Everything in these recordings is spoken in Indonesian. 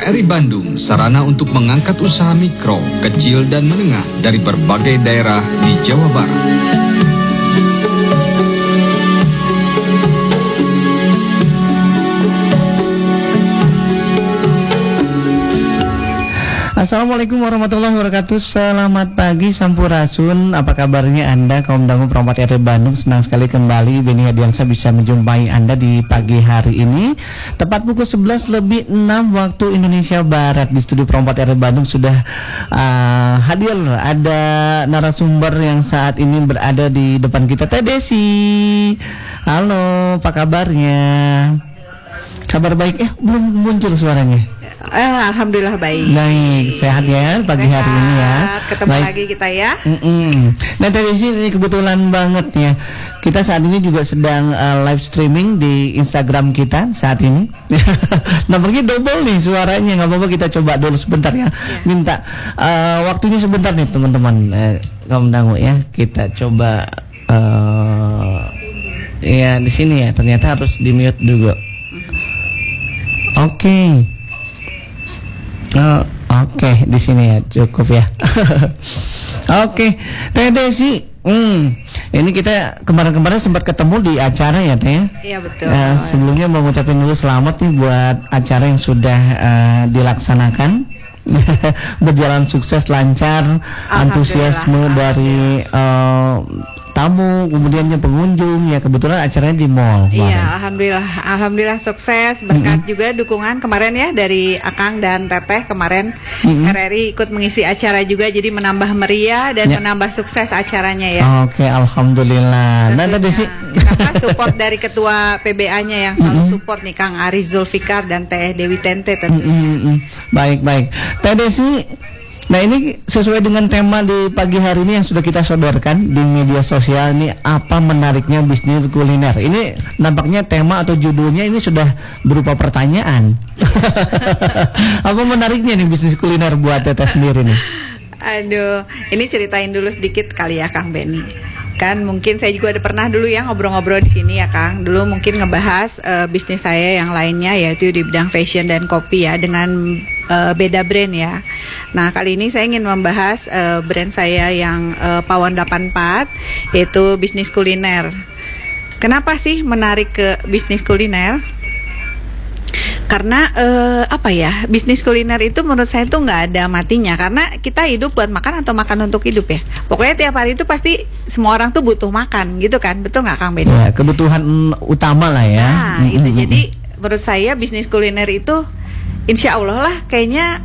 RRI Bandung, sarana untuk mengangkat usaha mikro, kecil, dan menengah dari berbagai daerah di Jawa Barat. Assalamualaikum warahmatullahi wabarakatuh. Selamat pagi Sampurasun. Apa kabarnya Anda kaum dangu perompat RRI Bandung? Senang sekali kembali Beni Hadiansyah bisa menjumpai Anda di pagi hari ini. Tepat pukul 11:06 waktu Indonesia Barat. Di studio perompat RRI Bandung sudah hadir. Ada narasumber yang saat ini berada di depan kita, Teh Desi. Halo, apa kabarnya? Kabar baik? Belum muncul suaranya. Alhamdulillah baik. Baik, sehat ya pagi sehat. hari ini ya. Ketemu baik. lagi kita ya. Nah tadi ini kebetulan banget ya. Kita saat ini juga sedang live streaming di Instagram kita saat ini. Nampaknya double nih suaranya. Nggak apa-apa, kita coba dulu sebentar ya. Minta waktunya sebentar nih teman-teman. Kamu dangu ya. Kita coba ya di sini ya. Ternyata harus di mute dulu. Oke. Oke, di sini ya cukup ya. Oke, Teh Desi. Ini kita kemarin-kemarin sempat ketemu di acara ya, Teh. Iya betul. Sebelumnya mau ngucapin dulu selamat nih buat acara yang sudah dilaksanakan. Berjalan sukses, lancar, antusiasme dari tamu, kemudiannya pengunjung ya, kebetulan acaranya di mall. Iya, alhamdulillah sukses, berkat juga dukungan kemarin ya dari Akang dan Teteh kemarin. RRI ikut mengisi acara juga, jadi menambah meriah dan menambah sukses acaranya ya. Oke, alhamdulillah. Nah tadi sih support dari ketua PBA-nya yang selalu support nih, Kang Ari Zulfikar dan Teh Dewi Tente tentunya. Baik. Teh Desi, nah ini sesuai dengan tema di pagi hari ini yang sudah kita sodorkan di media sosial, ini apa menariknya bisnis kuliner. Ini nampaknya tema atau judulnya ini sudah berupa pertanyaan. Apa menariknya nih bisnis kuliner buat Teteh sendiri nih? Aduh, ini ceritain dulu sedikit kali ya Kang Beni. Kan mungkin saya juga ada pernah dulu ya ngobrol-ngobrol di sini ya Kang. Dulu mungkin ngebahas bisnis saya yang lainnya, yaitu di bidang fashion dan kopi ya, dengan beda brand ya. Nah kali ini saya ingin membahas brand saya yang Pawon 84, yaitu bisnis kuliner. Kenapa sih menarik ke bisnis kuliner? Karena bisnis kuliner itu menurut saya tuh nggak ada matinya, karena kita hidup buat makan atau makan untuk hidup ya. Pokoknya tiap hari itu pasti semua orang tuh butuh makan gitu kan, betul nggak Kang Beni? Ya, kebutuhan utama lah ya. Nah itu jadi menurut saya bisnis kuliner itu insya Allah lah kayaknya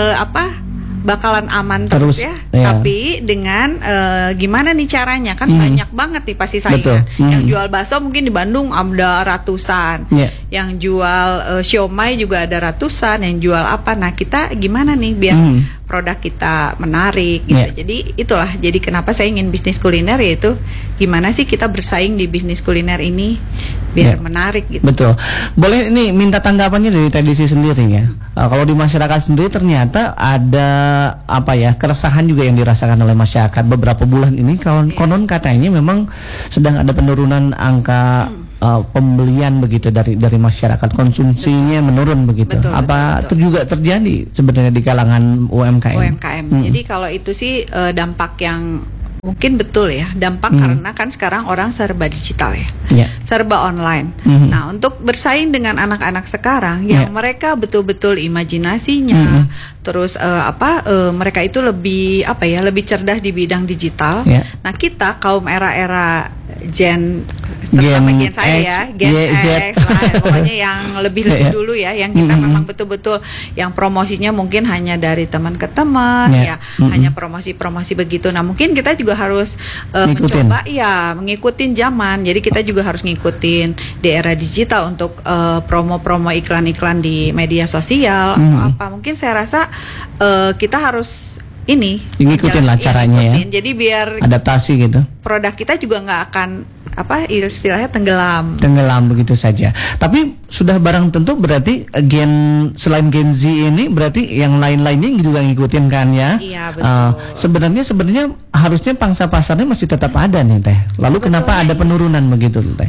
bakalan aman terus ya. Tapi dengan gimana nih caranya, kan banyak banget nih pasti saingan. Yang jual bakso mungkin di Bandung ada ratusan, yang jual siomay juga ada ratusan, yang jual apa. Nah kita gimana nih biar produk kita menarik gitu. Jadi itulah, jadi kenapa saya ingin bisnis kuliner, yaitu gimana sih kita bersaing di bisnis kuliner ini biar menarik gitu. Betul. Boleh ini minta tanggapannya dari Teh Desi sendiri ya. Kalau di masyarakat sendiri ternyata ada keresahan juga yang dirasakan oleh masyarakat beberapa bulan ini. Konon katanya memang sedang ada penurunan angka pembelian begitu dari masyarakat, konsumsinya menurun begitu. Betul. Juga terjadi sebenarnya di kalangan UMKM. Jadi kalau itu sih dampak yang mungkin betul ya, dampak karena kan sekarang orang serba digital ya, serba online. Nah untuk bersaing dengan anak-anak sekarang yang mereka betul-betul imajinasinya, terus mereka itu lebih cerdas di bidang digital. Nah kita kaum era-era terutama Gen saya ya, Gen X lah, pokoknya yang lebih dulu ya, yang kita memang betul-betul yang promosinya mungkin hanya dari teman ke teman hanya promosi-promosi begitu. Nah mungkin kita juga harus mencoba mengikutin zaman. Jadi kita juga harus ngikutin di era digital untuk promo-promo iklan-iklan di media sosial atau apa. Mungkin saya rasa kita harus ngikutin lah caranya ya. Jadi biar adaptasi gitu. Produk kita juga nggak akan istilahnya tenggelam begitu saja. Tapi sudah barang tentu berarti selain Gen Z ini berarti yang lain-lainnya juga ngikutin kan ya. Iya betul. Sebenarnya harusnya pangsa pasarnya masih tetap ada nih Teh. Lalu kenapa ada penurunan begitu Teh?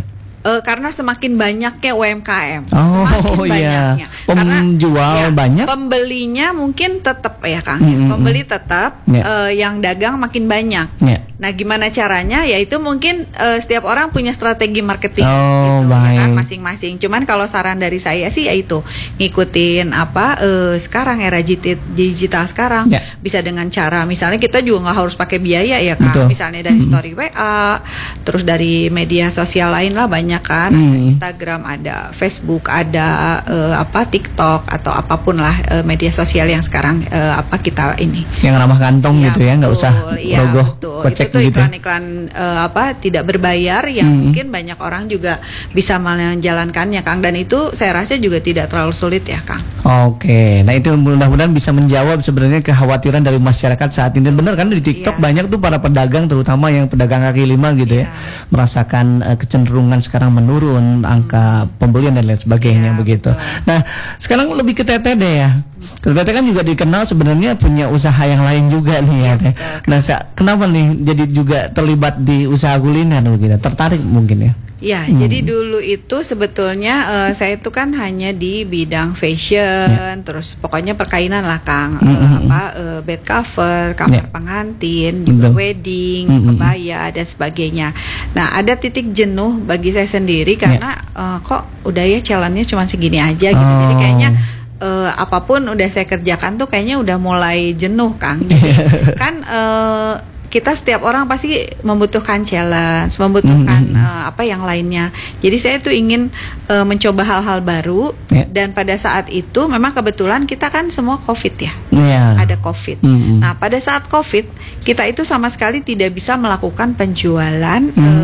Karena semakin banyaknya UMKM, oh semakin iya, banyaknya. penjual banyak, pembelinya mungkin tetap ya Kang, pembeli tetap, yang dagang makin banyak. Nah, gimana caranya? Yaitu mungkin setiap orang punya strategi marketing gitu, ya kan, masing-masing. Cuman kalau saran dari saya sih yaitu ngikutin sekarang era digital sekarang, bisa dengan cara misalnya kita juga nggak harus pakai biaya ya Kang. Misalnya dari story WA, terus dari media sosial lain lah banyak kan, ada Instagram, ada Facebook, ada TikTok atau apapun lah media sosial yang sekarang kita ini yang ramah kantong gitu ya, nggak usah rogoh kocek itu gitu. Iklan-iklan tidak berbayar yang mungkin banyak orang juga bisa menjalankannya Kang, dan itu saya rasa juga tidak terlalu sulit ya Kang. Oke, nah itu mudah-mudahan bisa menjawab sebenarnya kekhawatiran dari masyarakat saat ini. Benar kan, di TikTok banyak tuh para pedagang, terutama yang pedagang kaki lima gitu ya, merasakan kecenderungan sekarang menurun angka pembelian dan lain sebagainya begitu. Betul. Nah, sekarang lebih ke Teteh deh ya. Teteh kan juga dikenal sebenarnya punya usaha yang lain juga nih ya Teh. Nah, kenapa nih jadi juga terlibat di usaha kuliner begitu? Tertarik mungkin ya? Ya, jadi dulu itu sebetulnya saya itu kan hanya di bidang fashion, terus pokoknya perkainan lah Kang, bed cover, kamar pengantin, juga wedding, kebaya dan sebagainya. Nah, ada titik jenuh bagi saya sendiri karena kok udah ya challenge-nya cuma segini aja gitu. Jadi kayaknya apapun udah saya kerjakan tuh kayaknya udah mulai jenuh Kang. Jadi kan kita setiap orang pasti membutuhkan challenge, membutuhkan yang lainnya. Jadi saya tuh ingin mencoba hal-hal baru, dan pada saat itu memang kebetulan kita kan semua COVID ya, ada COVID. Nah, pada saat COVID kita itu sama sekali tidak bisa melakukan penjualan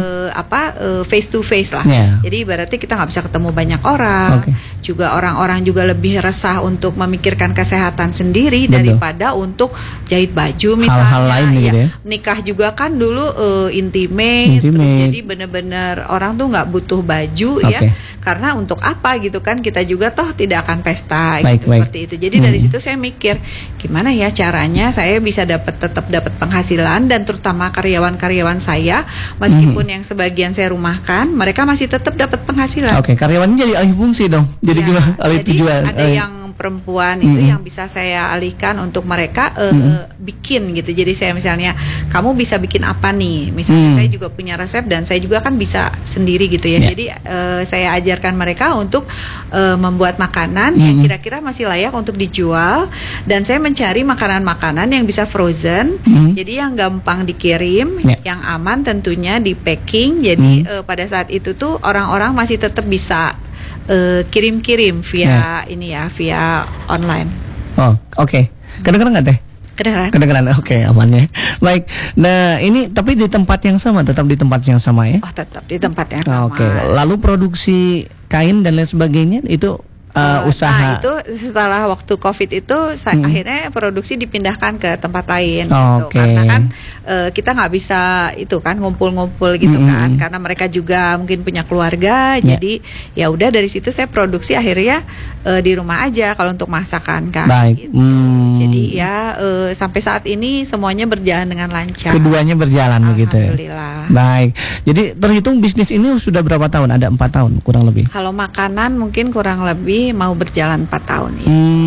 face to face lah. Jadi berarti kita nggak bisa ketemu banyak orang. Juga orang-orang juga lebih resah untuk memikirkan kesehatan sendiri daripada untuk jahit baju misalnya. Hal-hal lain gitu ya. Nikah juga kan dulu intimate. Terus jadi benar-benar orang tuh nggak butuh baju ya, karena untuk apa gitu kan, kita juga toh tidak akan pesta gitu, seperti itu. Jadi dari situ saya mikir gimana ya caranya saya bisa tetap dapat penghasilan, dan terutama karyawan-karyawan saya meskipun yang sebagian saya rumahkan, mereka masih tetap dapat penghasilan. Karyawannya jadi alih fungsi dong. Jadi gimana? Alih tujuan. Ada yang perempuan itu yang bisa saya alihkan untuk mereka bikin gitu. Jadi saya misalnya, kamu bisa bikin apa nih? Misalnya saya juga punya resep dan saya juga kan bisa sendiri gitu ya. Jadi saya ajarkan mereka untuk membuat makanan yang kira-kira masih layak untuk dijual, dan saya mencari makanan-makanan yang bisa frozen. Jadi yang gampang dikirim, yang aman tentunya di packing. Jadi pada saat itu tuh orang-orang masih tetap bisa kirim-kirim via via online. Kedengeran nggak Teh? Kedengeran. Aman ya. Baik. Nah, ini tapi di tempat yang sama, tetap di tempat yang sama ya? Tetap di tempat yang sama. Lalu produksi kain dan lain sebagainya itu usaha. Nah, itu setelah waktu COVID itu akhirnya produksi dipindahkan ke tempat lain gitu. Karena kan kita nggak bisa itu kan ngumpul-ngumpul gitu kan, karena mereka juga mungkin punya keluarga. Jadi ya udah dari situ saya produksi akhirnya di rumah aja kalau untuk masakan kan. Gitu. Jadi ya sampai saat ini semuanya berjalan dengan lancar. Keduanya berjalan begitu. Alhamdulillah. Baik. Jadi terhitung bisnis ini sudah berapa tahun? Ada 4 tahun kurang lebih. Kalau makanan mungkin kurang lebih mau berjalan 4 tahun ya.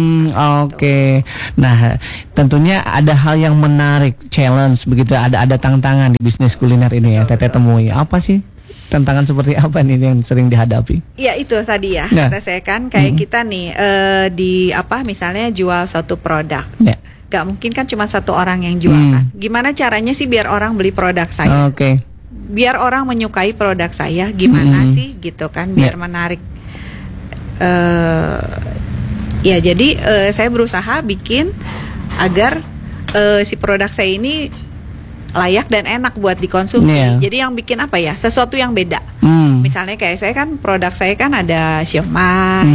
Nah, tentunya ada hal yang menarik, challenge begitu, ada tantangan di bisnis kuliner ini ya, Teteh temui. Apa sih? Tantangan seperti apa nih yang sering dihadapi? Ya itu tadi ya, kata saya kan kayak kita nih misalnya jual suatu produk. Gak mungkin kan cuma satu orang yang jual kan. Gimana caranya sih biar orang beli produk saya? Biar orang menyukai produk saya, gimana sih gitu kan, biar menarik. Jadi saya berusaha bikin agar si produk saya ini layak dan enak buat dikonsumsi. Jadi yang bikin apa ya, sesuatu yang beda. Misalnya kayak saya kan, produk saya kan ada siomay,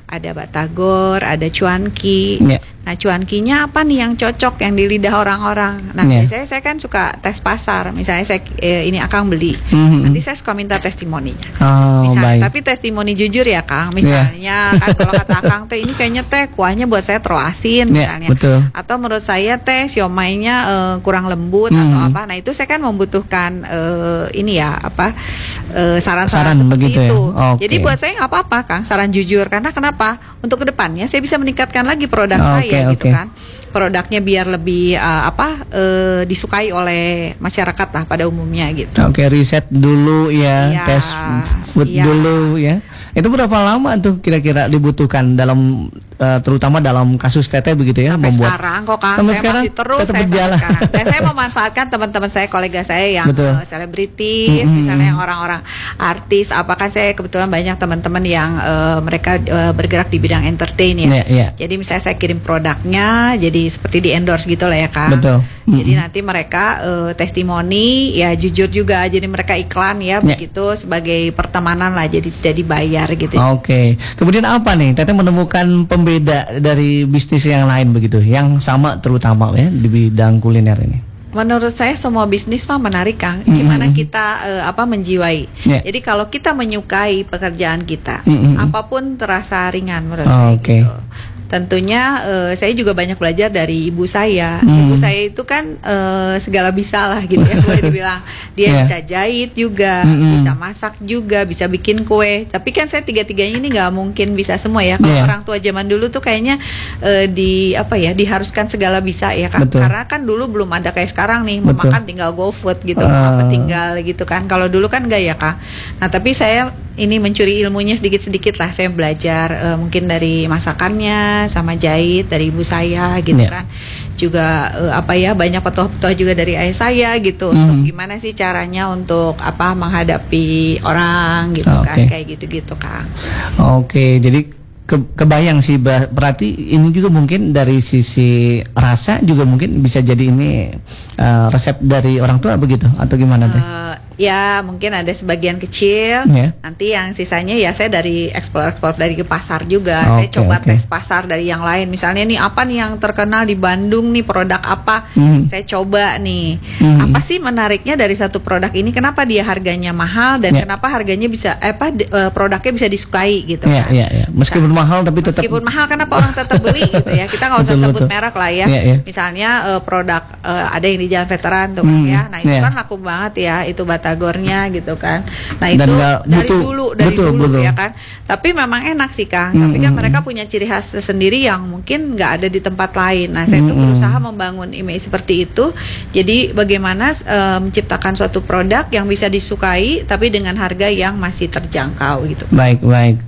ada batagor, ada cuanki. Nah, cuankinya apa nih yang cocok yang di lidah orang-orang. Nah, biasanya saya kan suka tes pasar. Misalnya saya ini Akang beli. Nanti saya suka minta testimoninya. Misalnya, tapi testimoni jujur ya, Kang. Misalnya kan kalau kata Akang teh ini kayaknya teh kuahnya buat saya terlalu asin misalnya. Atau menurut saya teh siomainya kurang lembut atau apa. Nah, itu saya kan membutuhkan ini ya, apa saran-saran seperti begitu itu. Ya? Jadi buat saya nggak apa-apa, Kang, saran jujur. Karena kenapa? Untuk kedepannya saya bisa meningkatkan lagi produk saya gitu kan. Produknya biar lebih disukai oleh masyarakat lah pada umumnya gitu. Riset dulu ya, tes food dulu ya. Itu berapa lama tuh kira-kira dibutuhkan dalam terutama dalam kasus Teteh begitu ya, sampai sekarang kok, Kang. Sampai saya sekarang masih terus tetap berjalan. Dan saya memanfaatkan teman-teman saya, kolega saya yang selebritis, misalnya yang orang-orang artis. Apakah saya kebetulan banyak teman-teman yang mereka bergerak di bidang entertain ya. Jadi misalnya saya kirim produknya, jadi seperti di endorse gitu lah ya, Kang. Jadi nanti mereka testimoni ya, jujur juga. Jadi mereka iklan ya, begitu sebagai pertemanan lah. Jadi tidak dibayar gitu. Kemudian apa nih? Teteh menemukan pembeda dari bisnis yang lain begitu, yang sama terutama ya di bidang kuliner ini. Menurut saya semua bisnis mah menarik, Kang. Gimana kita menjiwai. Jadi kalau kita menyukai pekerjaan kita, apapun terasa ringan menurut saya gitu. Tentunya saya juga banyak belajar dari ibu saya. Ibu saya itu kan segala bisa lah gitu ya, boleh dibilang. Dia bisa jahit juga, bisa masak juga, bisa bikin kue. Tapi kan saya tiga-tiganya ini nggak mungkin bisa semua ya. Kalau orang tua zaman dulu tuh kayaknya diharuskan segala bisa ya, Kak. Karena kan dulu belum ada kayak sekarang nih, mau makan tinggal GoFood gitu, apa tinggal gitu kan. Kalau dulu kan enggak ya, Kak. Nah, tapi saya ini mencuri ilmunya sedikit-sedikit lah. Saya belajar mungkin dari masakannya sama jahit dari ibu saya gitu kan. Juga banyak petuah-petuah juga dari ayah saya gitu, untuk gimana sih caranya untuk menghadapi orang gitu kan, kayak gitu-gitu, Kang. Jadi kebayang sih, berarti ini juga mungkin dari sisi rasa juga mungkin bisa jadi ini resep dari orang tua begitu atau gimana teh? Ya mungkin ada sebagian kecil, nanti yang sisanya ya saya dari ekspor dari ke pasar juga. Saya coba tes pasar dari yang lain. Misalnya nih apa nih yang terkenal di Bandung nih, produk apa? Saya coba nih. Apa sih menariknya dari satu produk ini? Kenapa dia harganya mahal dan kenapa harganya bisa produknya bisa disukai gitu kan? Meskipun mahal tapi tetap. Meskipun mahal kenapa orang tetap beli gitu ya? Kita nggak usah sebut merek lah ya. Misalnya produk ada yang di Jalan Veteran tuh kan ya. Nah itu kan laku banget ya, itu batagornya gitu kan. Nah itu dari dulu ya kan. Tapi memang enak sih, Kang. Tapi kan mereka punya ciri khas sendiri yang mungkin nggak ada di tempat lain. Nah saya tuh berusaha membangun image seperti itu. Jadi bagaimana menciptakan suatu produk yang bisa disukai tapi dengan harga yang masih terjangkau gitu. Baik.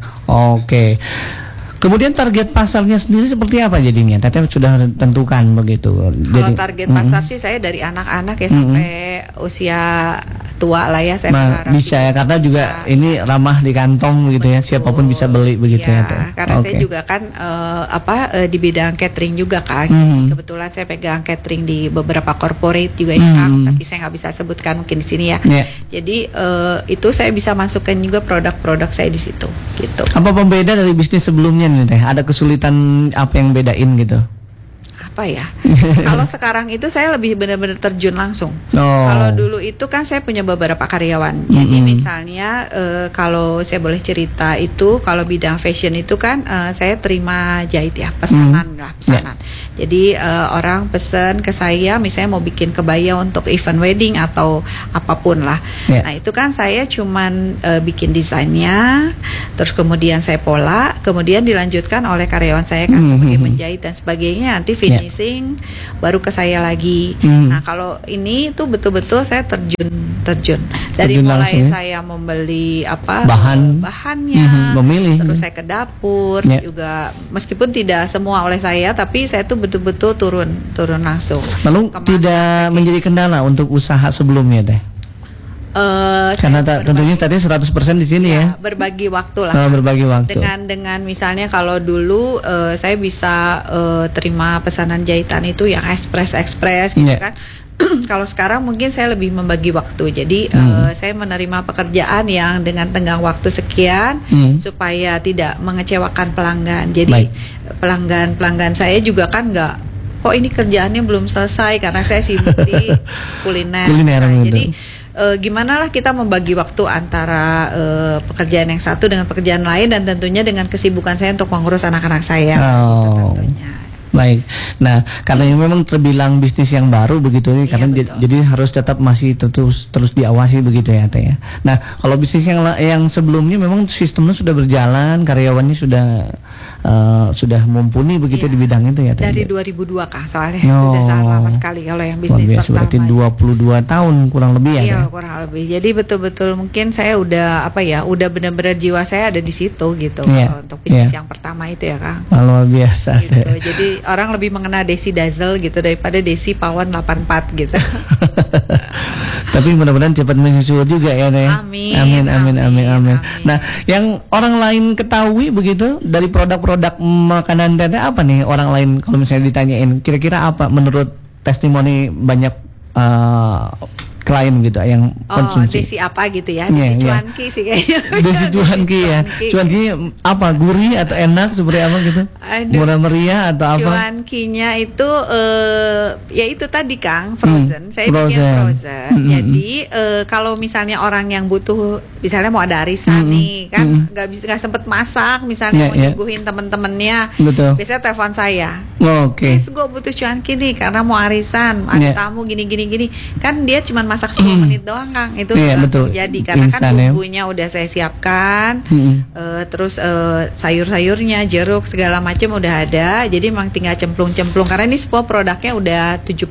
Kemudian target pasarnya sendiri seperti apa jadinya? Teteh sudah tentukan begitu. Kalau target pasar sih saya dari anak-anak ya sampai usia tua lah ya, saya berharap bisa ya, karena juga ini ramah di kantong gitu ya, siapapun bisa beli begitu ya. Karena saya juga kan di bidang catering juga kan. Kebetulan saya pegang catering di beberapa corporate juga ya, Kang, tapi saya nggak bisa sebutkan mungkin di sini ya. Jadi itu saya bisa masukkan juga produk-produk saya di situ gitu. Apa pembeda dari bisnis sebelumnya nih Teh? Ada kesulitan apa yang bedain gitu? Apa ya? Kalau sekarang itu saya lebih benar-benar terjun langsung. Kalau dulu itu kan saya punya beberapa karyawan. Jadi misalnya kalau saya boleh cerita itu, kalau bidang fashion itu kan saya terima jahit ya, pesanan. Jadi orang pesen ke saya, misalnya mau bikin kebaya untuk event wedding atau apapun lah. Nah itu kan saya cuman bikin desainnya, terus kemudian saya pola, kemudian dilanjutkan oleh karyawan saya kan sebagai menjahit dan sebagainya, nanti finishing baru ke saya lagi. Nah kalau ini tuh betul-betul saya terjun dari mulai saya membeli bahannya, memilih, terus saya ke dapur juga, meskipun tidak semua oleh saya, tapi saya tuh betul-betul turun langsung. Lalu tidak menjadi kendala untuk usaha sebelumnya Teh? Karena tentunya tadi 100% di sini ya. Berbagi waktu lah. Berbagi waktu. Dengan misalnya kalau dulu saya bisa terima pesanan jahitan itu yang ekspres gitu kan. kalau sekarang mungkin saya lebih membagi waktu. Jadi saya menerima pekerjaan yang dengan tenggang waktu sekian supaya tidak mengecewakan pelanggan. Jadi pelanggan saya juga kan nggak, kok ini kerjaannya belum selesai karena saya sibuk di kuliner. Jadi gimana lah kita membagi waktu antara pekerjaan yang satu dengan pekerjaan lain, dan tentunya dengan kesibukan saya untuk mengurus anak-anak saya. Gitu, tentunya. Baik. Nah, karena ini memang terbilang bisnis yang baru begitu ya, karena jadi harus tetap masih terus diawasi begitu ya, Teh ya. Nah, kalau bisnis yang sebelumnya memang sistemnya sudah berjalan, karyawannya sudah mumpuni begitu di bidang itu ya, Teh. Dari 2002 Kak, soalnya sudah sangat lama sekali kalau yang bisnis pertama. Berarti 22 tahun kurang lebih ya. Iya, kurang lebih. Jadi betul-betul mungkin saya udah benar-benar jiwa saya ada di situ gitu untuk bisnis yang pertama itu ya, Kang. Luar biasa. Gitu. Jadi orang lebih mengenal Desi Dazzle gitu daripada Desi Pawon 84 gitu. Tapi mudah-mudahan cepat mensusul juga ya, Teh. Amin. Nah, yang orang lain ketahui begitu dari produk-produk makanan Teteh apa nih? Orang lain kalau misalnya ditanyain, kira-kira apa menurut testimoni banyak klien gitu yang konsumsi? Desi apa gitu ya? Desi cuanki sih kayaknya. Desi cuanki ya. Cuanki apa? Gurih atau enak seperti apa gitu? Murah meriah atau apa? Cuankinya itu ya itu tadi Kang, frozen. Saya bikin frozen. Jadi kalau misalnya orang yang butuh, misalnya mau ada arisan nih, kan nggak sempet masak, misalnya mau nyuguhin temen-temennya, biasanya telepon saya. Guys, gue butuh cuanki nih karena mau arisan, ada tamu gini. Kan dia cuma masak 10 menit doang Kang, itu langsung jadi karena kan bumbunya udah saya siapkan, terus sayur-sayurnya, jeruk segala macam udah ada, jadi emang tinggal cemplung-cemplung karena ini semua produknya udah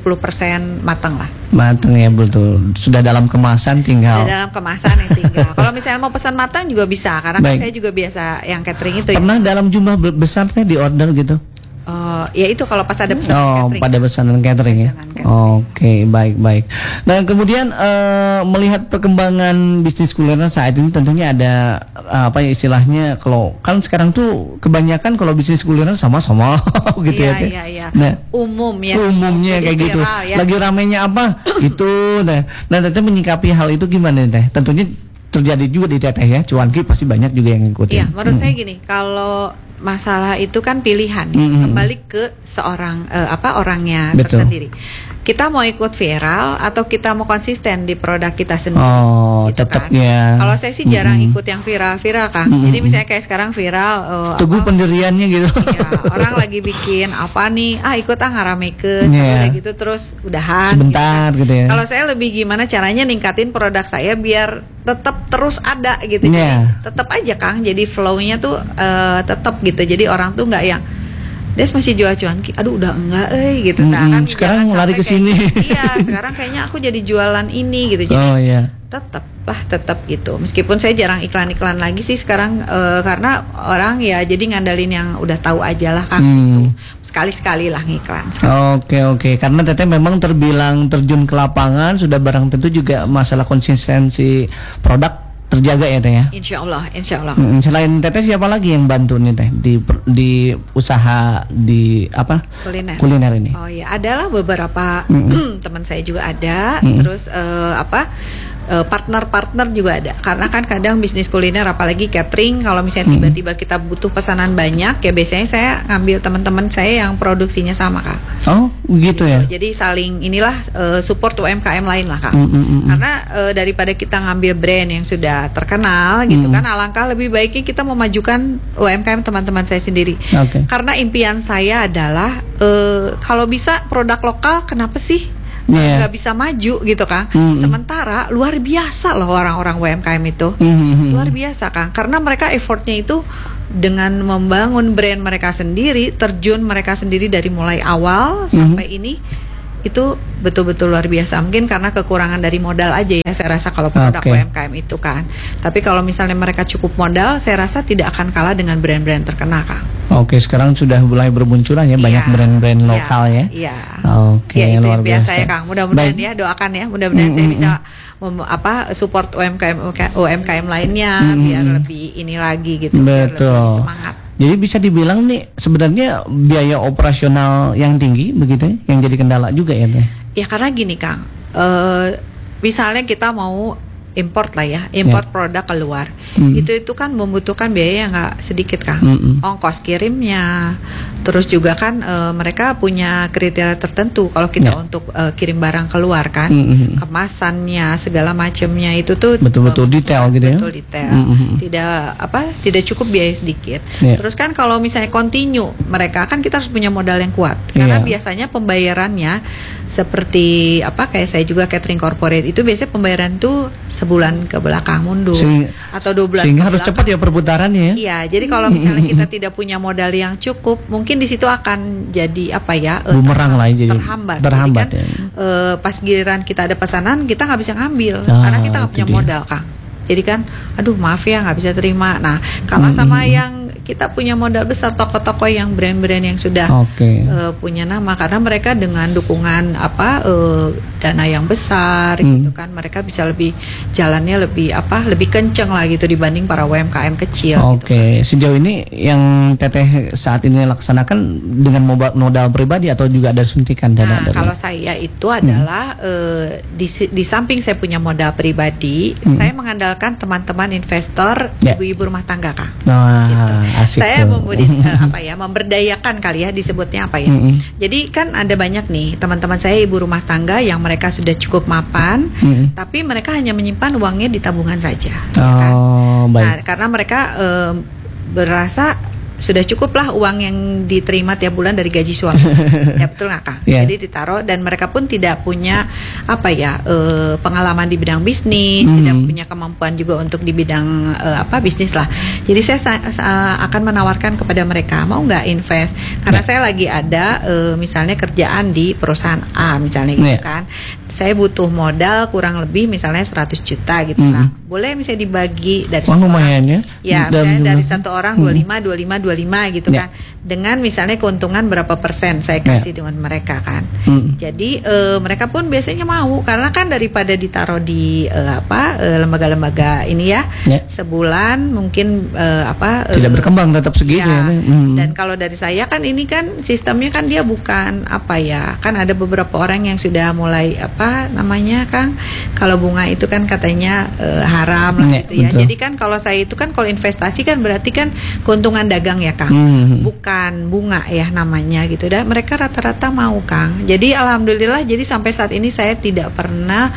70% matang lah. Matang ya, betul. Sudah dalam kemasan tinggal. Sudah dalam kemasan yang tinggal. Kalau misalnya mau pesan matang juga bisa, karena kan saya juga biasa yang catering itu. Pernah dalam jumlah besar teh di order gitu? Ya itu kalau pas ada pesanan catering. Pada pesanan catering ya. Oke, baik. Nah, kemudian melihat perkembangan bisnis kuliner saat ini tentunya ada istilahnya, kalau kan sekarang tuh kebanyakan kalau bisnis kuliner sama-sama gitu ya. Iya. Nah, umumnya kayak gitu. Ya. Lagi ramenya apa? Itu. Nah, Teteh menyikapi hal itu gimana Teh? Tentunya terjadi juga di Teteh ya. Cuanki pasti banyak juga yang ngikutin. Iya, menurut saya gini, kalau masalah itu kan pilihan, kembali ke seorang orangnya tersendiri. Kita mau ikut viral atau kita mau konsisten di produk kita sendiri. Gitu tetap kan. Ya. Kalau saya sih jarang ikut yang viral Kang. Jadi misalnya kayak sekarang viral teguh pendiriannya gitu. Ya, orang lagi bikin apa nih? Ikut ngaramekeun, udah gitu terus udahan. Sebentar gitu ya. Kalau saya lebih gimana caranya ningkatin produk saya biar tetap terus ada gitu. Jadi tetap aja Kang. Jadi flow-nya tuh tetap gitu. Jadi orang tuh nggak yang Des masih jual cuanki, aduh udah enggak gitu. Nah, kan sekarang lari ke sini. Iya, sekarang kayaknya aku jadi jualan ini gitu. Jadi tetap gitu. Meskipun saya jarang iklan-iklan lagi sih sekarang karena orang ya jadi ngandalin yang udah tahu aja lah Kang gitu. Sekali-sekali lah ngiklan. Oke. Karena Teteh memang terbilang terjun ke lapangan, sudah barang tentu juga masalah konsistensi produk terjaga ya Teh ya. Insya Allah. Selain Teteh siapa lagi yang bantu nih Teh di usaha di kuliner ini? Oh ya, adalah beberapa teman saya juga ada. Terus partner-partner juga ada. Karena kan kadang bisnis kuliner apalagi catering, kalau misalnya tiba-tiba kita butuh pesanan banyak, ya biasanya saya ngambil teman-teman saya yang produksinya sama Kak. Oh, begitu ya. Jadi saling support UMKM lain lah Kak. Karena daripada kita ngambil brand yang sudah terkenal gitu kan, alangkah lebih baiknya kita memajukan UMKM teman-teman saya sendiri. Karena impian saya adalah kalau bisa produk lokal, kenapa sih nggak bisa maju gitu Kang? Sementara luar biasa loh orang-orang UMKM itu, luar biasa Kang, karena mereka effortnya itu dengan membangun brand mereka sendiri, terjun mereka sendiri dari mulai awal sampai ini, itu betul-betul luar biasa. Mungkin karena kekurangan dari modal aja ya, saya rasa kalau produk UMKM itu kan. Tapi kalau misalnya mereka cukup modal, saya rasa tidak akan kalah dengan brand-brand terkenal Kang. Sekarang sudah mulai bermunculan ya banyak brand-brand lokal ya. Iya. Itu luar biasa ya Kang. Mudah-mudahan ya, doakan ya, mudah-mudahan saya bisa support UMKM lainnya biar lebih ini lagi gitu. Betul. Biar lebih semangat. Jadi bisa dibilang nih sebenarnya biaya operasional yang tinggi begitu ya, yang jadi kendala juga ya Teh. Ya karena gini Kang, misalnya kita mau import lah ya, import produk keluar, itu kan membutuhkan biaya yang nggak sedikit Kang, ongkos kirimnya, terus juga kan mereka punya kriteria tertentu kalau kita untuk kirim barang keluar kan, kemasannya segala macamnya itu tuh betul-betul detail gitu ya, betul detail, tidak cukup biaya sedikit. Terus kan kalau misalnya continue, mereka kan kita harus punya modal yang kuat, karena biasanya pembayarannya seperti kayak saya juga catering corporate itu biasanya pembayaran tuh sebulan ke belakang mundur atau 2 bulan sehingga harus cepat ya perputarannya ya. Iya, jadi kalau misalnya kita tidak punya modal yang cukup, mungkin di situ akan jadi bumerang lah, jadi terhambat jadi kan, ya. Pas giliran kita ada pesanan kita nggak bisa ngambil karena kita nggak punya modal Kang. Jadi kan, aduh maaf ya nggak bisa terima. Nah, kalah sama yang kita punya modal besar, toko-toko yang brand-brand yang sudah punya nama, karena mereka dengan dukungan dana yang besar gitu kan, mereka bisa jalannya lebih kenceng lah gitu dibanding para UMKM kecil. Gitu kan. Sejauh ini yang Teteh saat ini laksanakan dengan modal pribadi atau juga ada suntikan dana? Kalau saya itu adalah di samping saya punya modal pribadi, saya mengandalkan teman-teman investor, ibu-ibu rumah tangga Kang. Gitu. Saya memberdayakan kali ya disebutnya Jadi kan ada banyak nih teman-teman saya ibu rumah tangga yang mereka sudah cukup mapan, tapi mereka hanya menyimpan uangnya di tabungan saja. Kan? Nah, karena mereka berasa sudah cukuplah uang yang diterima tiap bulan dari gaji suami. Ya betul nggak Kak? Jadi ditaruh, dan mereka pun tidak punya pengalaman di bidang bisnis, tidak punya kemampuan juga untuk di bidang bisnis lah. Jadi saya akan menawarkan kepada mereka, mau nggak invest? Karena saya lagi ada misalnya kerjaan di perusahaan A misalnya gitu kan. Saya butuh modal kurang lebih misalnya 100 juta gitu lah. Boleh misalnya dibagi dari satu lumayan orang. Ya, misalnya dari satu orang 25 gitu kan. Dengan misalnya keuntungan berapa persen saya kasih dengan mereka kan. Jadi mereka pun biasanya mau, karena kan daripada ditaruh di lembaga-lembaga ini ya. Sebulan mungkin tidak berkembang tetap segitu ya. Dan kalau dari saya kan ini kan sistemnya kan dia bukan kan ada beberapa orang yang sudah mulai Kang, kalau bunga itu kan katanya haram lah gitu ya. Betul. Jadi kan kalau saya itu kan kalau investasi kan berarti kan keuntungan dagang ya Kang, bukan bunga ya namanya gitu. Dan mereka rata-rata mau Kang. Jadi alhamdulillah, jadi sampai saat ini saya tidak pernah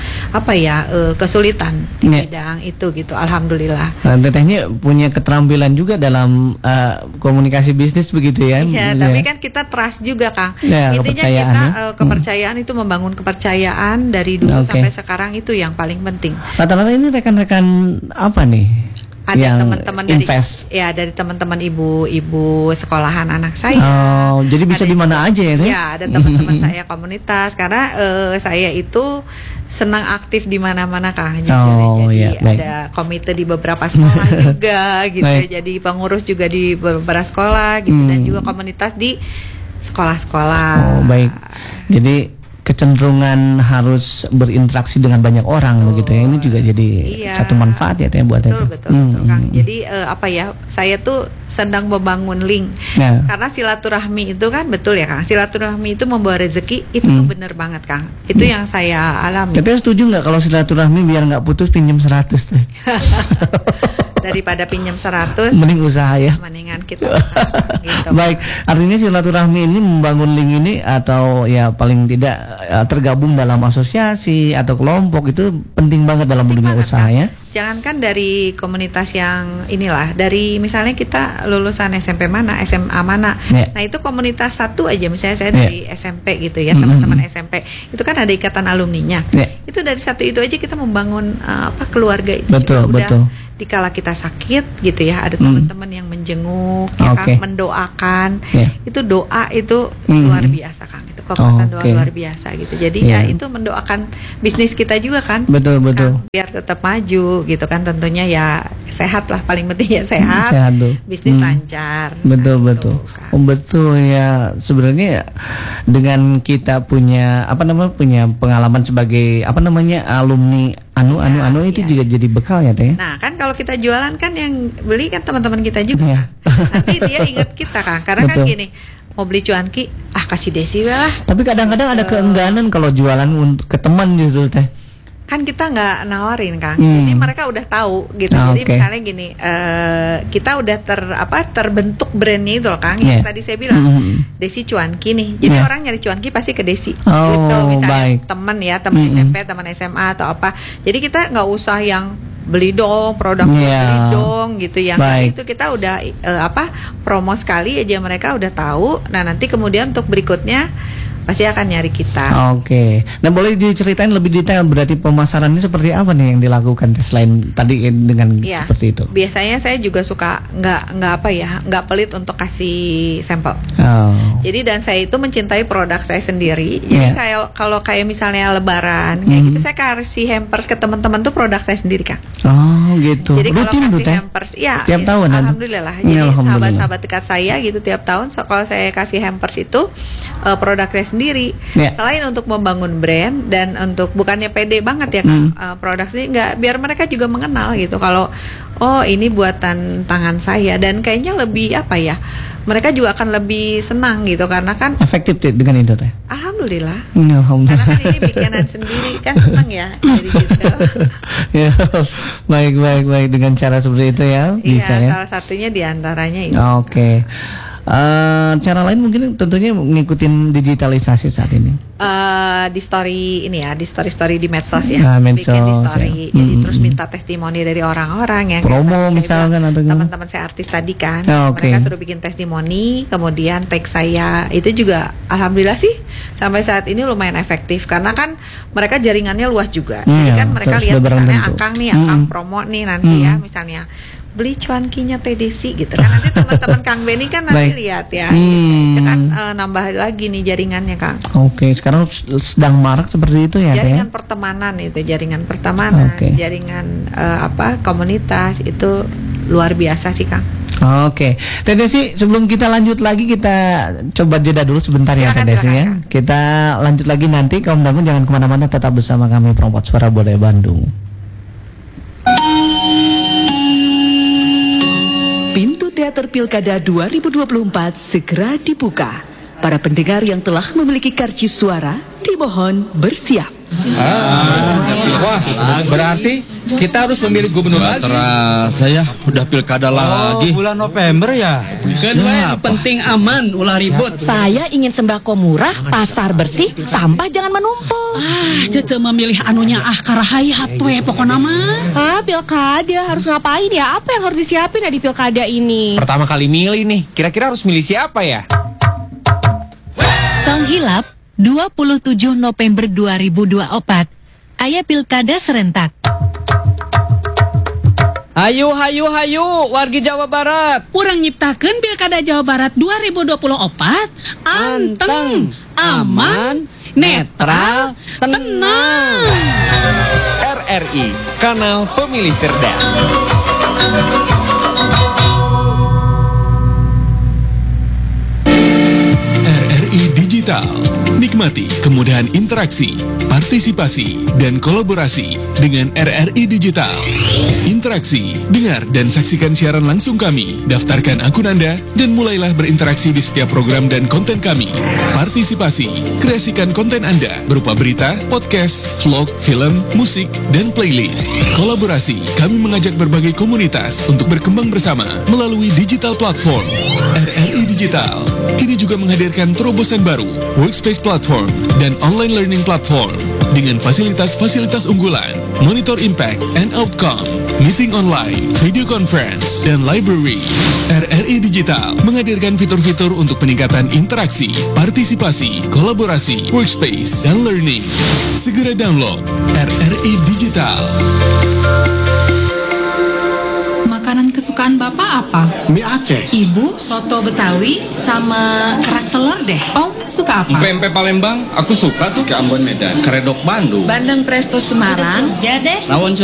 kesulitan di bidang itu gitu. Alhamdulillah. Tetehnya punya keterampilan juga dalam komunikasi bisnis begitu ya. Iya, tapi kan kita trust juga Kang. Intinya kita kepercayaan itu membangun kepercayaan dari dulu sampai sekarang, itu yang paling penting. Rata-rata ini rekan-rekan apa nih? Ada teman-teman dari teman-teman ibu-ibu sekolahan anak saya. Jadi bisa di mana aja ya? Ya, ada teman-teman saya komunitas, karena saya itu senang aktif di mana-mana Kang. Jadi ada komite di beberapa sekolah juga gitu. Jadi pengurus juga di beberapa sekolah gitu, dan juga komunitas di sekolah-sekolah. Baik. Jadi kecenderungan harus berinteraksi dengan banyak orang begitu ya. Ini juga jadi satu manfaat ya buat betul Kang. Jadi saya tuh sedang membangun link. Karena silaturahmi itu kan betul ya Kang. Silaturahmi itu membawa rezeki, itu tuh bener banget Kang. Itu yang saya alami. Tapi setuju nggak kalau silaturahmi biar nggak putus pinjam 100 tuh? Daripada pinjam 100 mending usaha ya, mendingan kita usaha, gitu. Baik, artinya silaturahmi ini membangun link ini, atau ya paling tidak tergabung dalam asosiasi atau kelompok, itu penting banget dalam dunia usaha ya. Jangankan dari komunitas yang inilah, dari misalnya kita lulusan SMP mana, SMA mana, nah itu komunitas satu aja, misalnya saya dari SMP gitu ya, teman-teman SMP itu kan ada ikatan alumninya, itu dari satu itu aja kita membangun keluarga itu. Betul. Dikala kita sakit gitu ya, ada teman-teman yang menjenguk, ya Kang, mendoakan. Itu doa itu luar biasa Kang. Itu kekuatan doa luar biasa gitu. Jadi ya itu mendoakan bisnis kita juga kan. Betul. Kan, biar tetap maju gitu kan, tentunya ya sehat lah, paling penting ya sehat bisnis lancar. Betul. Betul ya, sebenarnya dengan kita punya punya pengalaman sebagai alumni anu itu juga jadi bekal ya Teh. Nah kan kalau kita jualan kan yang beli kan teman-teman kita juga. Nanti dia ingat kita Kang, karena kan gini, mau beli cuanki, kasih Desi lah. Tapi kadang-kadang ada keengganan kalau jualan untuk ke teman gitu teh. Kan kita nggak nawarin, Kang. Jadi mereka udah tahu gitu. Jadi misalnya gini, kita udah terbentuk brandnya itu loh, Kang. Yang tadi saya bilang Desi Cuanki nih. Jadi orang nyari cuanki pasti ke Desi. Gitu misalnya teman SMP, teman SMA atau apa. Jadi kita nggak usah yang beli dong produk beli dong gitu ya. Nah, itu kita udah promo sekali aja mereka udah tahu. Nah, nanti kemudian untuk berikutnya pasti akan nyari kita. Oke. Nah, boleh diceritain lebih detail berarti pemasarannya seperti apa nih yang dilakukan selain tadi dengan seperti itu? Biasanya saya juga suka nggak pelit untuk kasih sampel. Jadi dan saya itu mencintai produk saya sendiri. Jadi kalau kayak misalnya Lebaran kayak gitu saya kasih hampers ke teman-teman tuh produk saya sendiri, Kang. Oh, gitu. Jadi rutin tuh hampers tiap tahun. Alhamdulillah. Jadi sahabat-sahabat dekat saya gitu tiap tahun kalau saya kasih hampers itu produk saya sendiri. Selain untuk membangun brand dan untuk bukannya pede banget ya produk sih nggak, biar mereka juga mengenal gitu kalau ini buatan tangan saya, dan kayaknya lebih mereka juga akan lebih senang gitu karena kan efektif dengan itu teh. Alhamdulillah. Karena kan ini bikinan sendiri kan senang ya jadi gitu. Baik dengan cara seperti itu ya bisa ya. Salah satunya diantaranya itu. Oke. Cara lain mungkin tentunya ngikutin digitalisasi saat ini. Di story ini di story di medsos ya. Bikin di story. Jadi terus minta testimoni dari orang-orang yang promo misalkan atau teman-teman saya artis tadi kan. Mereka suruh bikin testimoni, kemudian tag saya. Itu juga alhamdulillah sih sampai saat ini lumayan efektif karena kan mereka jaringannya luas juga. Jadi kan mereka lihat misalnya Akang promo nih nanti ya misalnya beli cuankinya Teh Desi gitu kan, nanti teman-teman Kang Benny kan nanti lihat ya gitu kan, nambah lagi nih jaringannya, Kang. Oke, sekarang sedang marak seperti itu ya, jaringan pertemanan itu, jaringan pertemanan, jaringan komunitas itu luar biasa sih, Kang. Oke, Teh Desi, sebelum kita lanjut lagi kita coba jeda dulu sebentar ya Teh Desi ya. Kita lanjut lagi nanti, kaum dangu jangan kemana-mana, tetap bersama kami Perempuan Suara Budaya Bandung. Pintu Teater Pilkada 2024 segera dibuka. Para pendengar yang telah memiliki karcis suara dimohon bersiap. Wah, berarti kita harus memilih gubernur lagi. Saya udah pilkada lagi. Bulan November ya. Kedua penting aman, ulah ribut. Saya ingin sembako murah, pasar bersih, sampah jangan menumpuk. Cece memilih anunya karahayat we pokoknya mah. Pilkada harus ngapain ya? Apa yang harus disiapin di pilkada ini? Pertama kali milih nih, kira-kira harus milih siapa ya? Tong hilap 27 November 2024 aya pilkada serentak. Hayu wargi Jawa Barat. Urang nyiptakeun pilkada Jawa Barat 2024 anteng, aman, netral, tenang. RRI, kanal pemilih cerdas. RRI Digital. Nikmati kemudahan interaksi, partisipasi, dan kolaborasi dengan RRI Digital. Interaksi, dengar dan saksikan siaran langsung kami, daftarkan akun Anda, dan mulailah berinteraksi di setiap program dan konten kami. Partisipasi, kreasikan konten Anda berupa berita, podcast, vlog, film, musik, dan playlist. Kolaborasi, kami mengajak berbagai komunitas untuk berkembang bersama melalui digital platform. RRI Digital kini juga menghadirkan terobosan baru, workspace platform, dan online learning platform dengan fasilitas-fasilitas unggulan, monitor impact and outcome, meeting online, video conference, dan library. RRI Digital menghadirkan fitur-fitur untuk peningkatan interaksi, partisipasi, kolaborasi, workspace, dan learning. Segera download RRI Digital. Makanan kesukaan Bapak apa? Mie Aceh. Ibu? Soto Betawi sama kerak telur deh. Om suka apa? Pempek Palembang, aku suka tuh. Ke Ambon Medan. Keredok Bandung. Bandeng Presto Semarang. Ya deh. Rawon